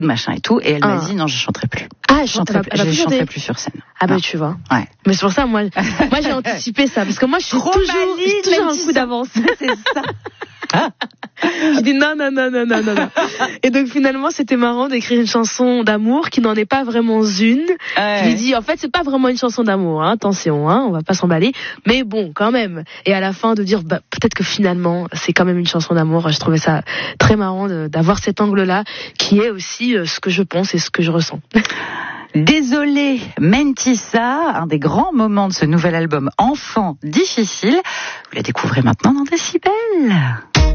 machin et tout. Et elle m'a dit non, je chanterai plus. Ah, je chanterai plus sur scène. Ah bah tu vois. Ouais. Mais c'est pour ça, moi j'ai anticipé ça, parce que moi je suis toujours un coup d'avance. C'est ça. J'ai dit non. Et donc finalement c'était marrant d'écrire une chanson d'amour qui n'en est pas vraiment une. Je lui dis en fait c'est pas vraiment une chanson d'amour, hein, attention, hein, on va pas s'emballer, mais bon quand même. Et à la fin de dire peut-être que finalement c'est quand même une chanson d'amour. Je trouvais ça très marrant d'avoir cet angle-là qui est aussi ce que je pense et ce que je ressens. Désolé, Mentissa, un des grands moments de ce nouvel album Enfant difficile. Vous la découvrez maintenant dans Décibel.